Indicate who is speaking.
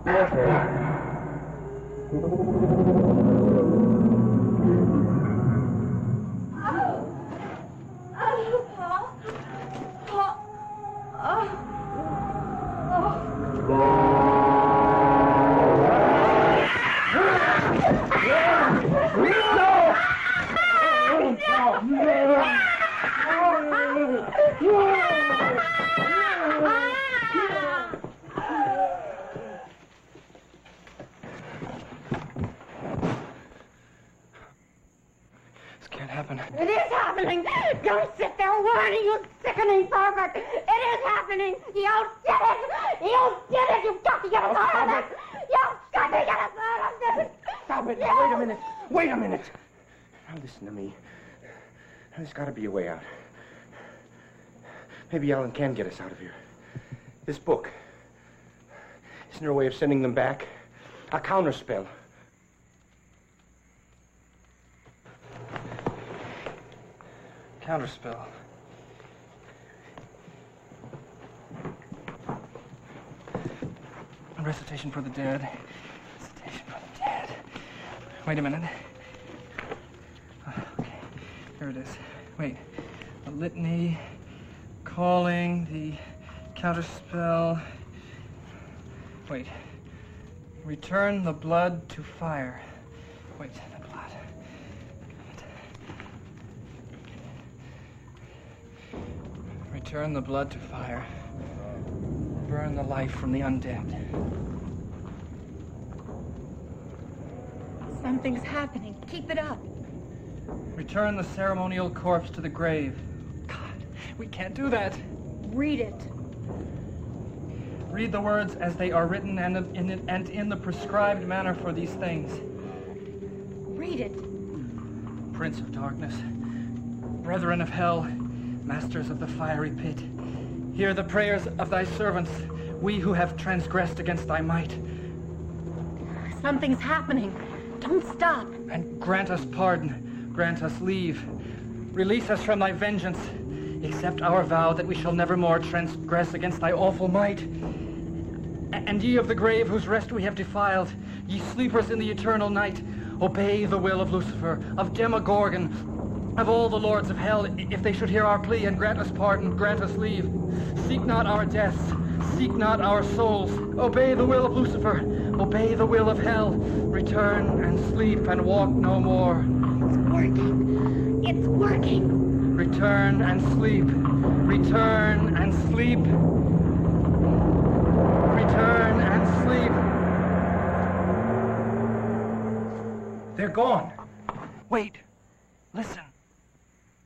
Speaker 1: This can't happen.
Speaker 2: It is happening. Don't sit there whining, you sickening pervert. It is happening. You did it. You did it. You've got to get us out of this. You've got to get us out of this.
Speaker 1: Stop it.
Speaker 2: Yeah.
Speaker 1: Wait a minute. Wait a minute. Now listen to me. There's got to be a way out. Maybe Alan can get us out of here. This book. Isn't there a way of sending them back? A counterspell. Counterspell. A recitation for the dead. Recitation for the dead. Wait a minute. Okay, here it is. Wait. A litany, calling, the counterspell. Wait. Return the blood to fire. Wait, the blood. Return the blood to fire. Burn the life from the undead.
Speaker 2: Something's happening. Keep it up.
Speaker 1: Return the ceremonial corpse to the grave. God, we can't do that.
Speaker 2: Read it.
Speaker 1: Read the words as they are written and in the prescribed manner for these things.
Speaker 2: Read it.
Speaker 1: Prince of darkness, brethren of hell, masters of the fiery pit, hear the prayers of thy servants, we who have transgressed against thy might.
Speaker 2: Something's happening. Don't stop.
Speaker 1: And grant us pardon, grant us leave. Release us from thy vengeance. Accept our vow that we shall never more transgress against thy awful might. And ye of the grave whose rest we have defiled, ye sleepers in the eternal night, obey the will of Lucifer, of Demogorgon, of all the lords of hell, if they should hear our plea and grant us pardon, grant us leave. Seek not our deaths, seek not our souls. Obey the will of Lucifer, obey the will of hell. Return and sleep and walk no more.
Speaker 2: It's working. It's working.
Speaker 1: Return and sleep. Return and sleep. Return and sleep. They're gone. Wait. Listen.